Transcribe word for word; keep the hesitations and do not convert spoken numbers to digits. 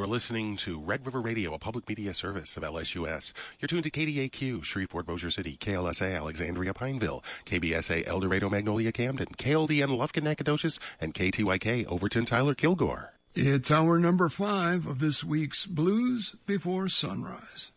You're listening to Red River Radio, a public media service of L S U S. You're tuned to K D A Q, Shreveport, Bossier City, K L S A, Alexandria, Pineville, K B S A, El Dorado, Magnolia, Camden, K L D N, Lufkin, Nacogdoches, and K T Y K, Overton, Tyler, Kilgore. It's hour number five of this week's Blues Before Sunrise.